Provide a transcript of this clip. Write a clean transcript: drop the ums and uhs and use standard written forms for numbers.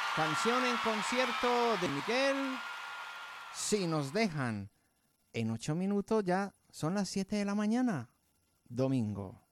Canción en concierto de Miguel. Si nos dejan en 8 minutos ya son las 7 de la mañana. Domingo.